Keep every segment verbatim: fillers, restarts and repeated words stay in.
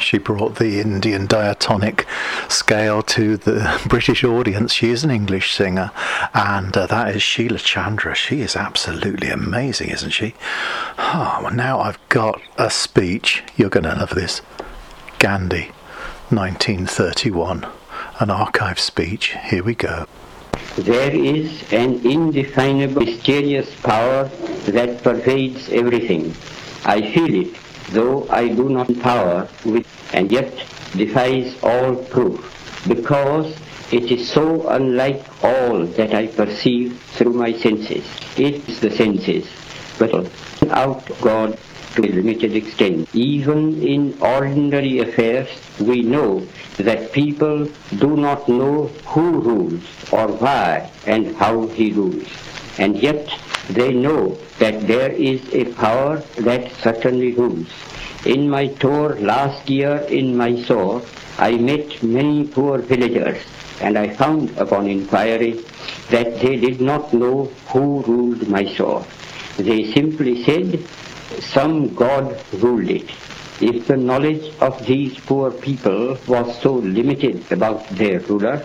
she brought the Indian diatonic scale to the British audience. She is an English singer, and uh, that is Sheila Chandra. She is absolutely amazing, isn't she? Oh, well, now I've got a speech. You're going to love this. Gandhi, nineteen thirty-one, an archive speech. Here we go. There is an indefinable, mysterious power that pervades everything. I feel it, though I do not power with, and yet defies all proof, because it is so unlike all that I perceive through my senses. It is the senses, but without God to a limited extent. Even in ordinary affairs, we know that people do not know who rules or why and how he rules. And yet they know that there is a power that certainly rules. In my tour last year in Mysore, I met many poor villagers, and I found upon inquiry that they did not know who ruled Mysore. They simply said, some God ruled it. If the knowledge of these poor people was so limited about their ruler,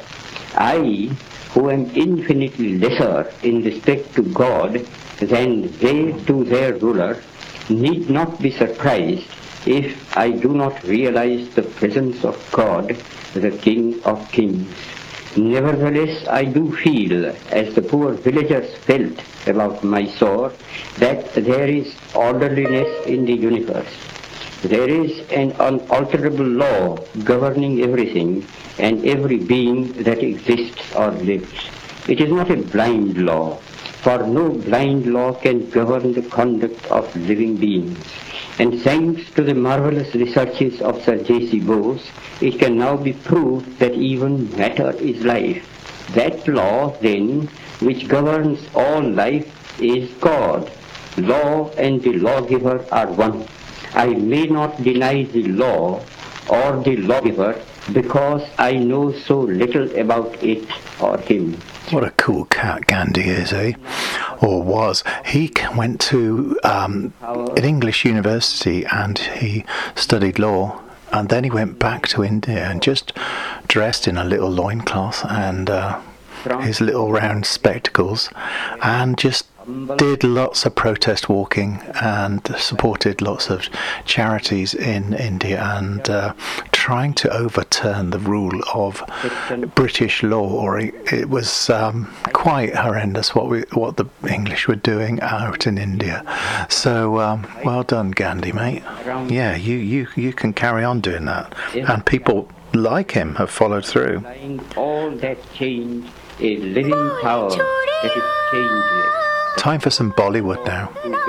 I, who am infinitely lesser in respect to God than they to their ruler, need not be surprised if I do not realize the presence of God, the King of Kings. Nevertheless, I do feel, as the poor villagers felt about Mysore, that there is orderliness in the universe. There is an unalterable law governing everything and every being that exists or lives. It is not a blind law, for no blind law can govern the conduct of living beings. And thanks to the marvelous researches of Sir J C Bose, it can now be proved that even matter is life. That law, then, which governs all life is God. Law and the lawgiver are one. I may not deny the law or the lawgiver because I know so little about it or him. What a cool cat Gandhi is, eh? Or was. He went to um, an English university and he studied law, and then he went back to India and just dressed in a little loincloth and uh, his little round spectacles, and just did lots of protest walking and supported lots of charities in India, and uh, trying to overturn the rule of British law. Or it, it was um, quite horrendous what we what the English were doing out in India. So um, well done, Gandhi, mate. Yeah, you, you, you can carry on doing that, and people like him have followed through. All that change, a living power that is changeless. Time for some Bollywood now.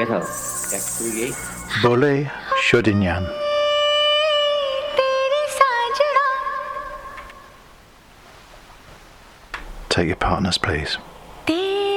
Bole Shodinyan. Take your partners, please.